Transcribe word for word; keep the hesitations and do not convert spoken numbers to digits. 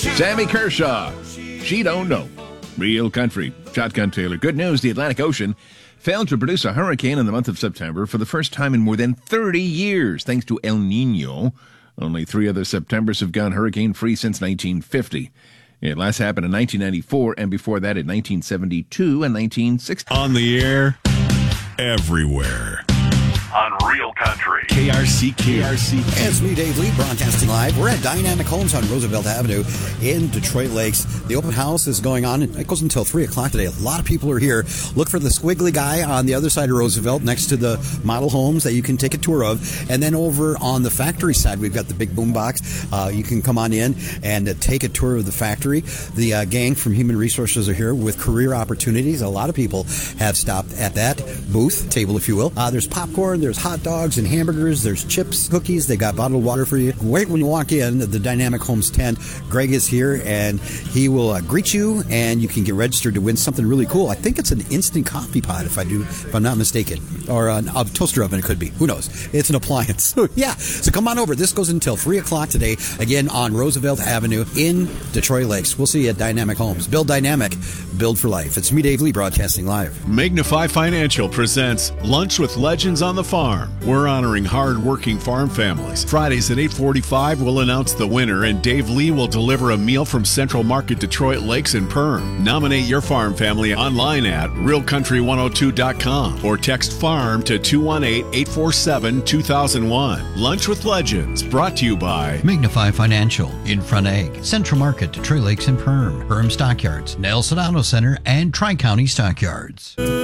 Sammy Kershaw, She Don't Know. Real country. Shotgun Taylor. Good news, the Atlantic Ocean failed to produce a hurricane in the month of September for the first time in more than thirty years, thanks to El Nino. Only three other Septembers have gone hurricane-free since nineteen fifty. It last happened in nineteen ninety-four, and before that in nineteen seventy-two and nineteen sixty. On the air, everywhere. On Real Country. K R C K. K R C K. It's me, Dave Lee, broadcasting live. We're at Dynamic Homes on Roosevelt Avenue in Detroit Lakes. The open house is going on. It goes until three o'clock today. A lot of people are here. Look for the squiggly guy on the other side of Roosevelt next to the model homes that you can take a tour of. And then over on the factory side, we've got the big boom box. Uh, you can come on in and uh, take a tour of the factory. The uh, gang from Human Resources are here with career opportunities. A lot of people have stopped at that booth, table if you will. Uh, there's popcorn. There's hot dogs and hamburgers. There's chips, cookies. They got bottled water for you. Wait when you walk in the Dynamic Homes tent. Greg is here, and he will uh, greet you, and you can get registered to win something really cool. I think it's an instant coffee pot, if I do, if I'm not mistaken, or a, a toaster oven. It could be. Who knows? It's an appliance. So yeah. So come on over. This goes until three o'clock today. Again on Roosevelt Avenue in Detroit Lakes. We'll see you at Dynamic Homes. Build dynamic. Build for life. It's me, Dave Lee, broadcasting live. Magnify Financial presents Lunch with Legends on the Farm. We're honoring hard-working farm families. Fridays at eight forty-five, we'll announce the winner, and Dave Lee will deliver a meal from Central Market Detroit Lakes and Perm. Nominate your farm family online at real country one oh two dot com or text FARM to two one eight, eight four seven, two thousand one. Lunch with Legends, brought to you by Magnify Financial, In Front Egg, Central Market, Detroit Lakes and Perm, Perm Stockyards, Nelson Auto Center, and Tri-County Stockyards.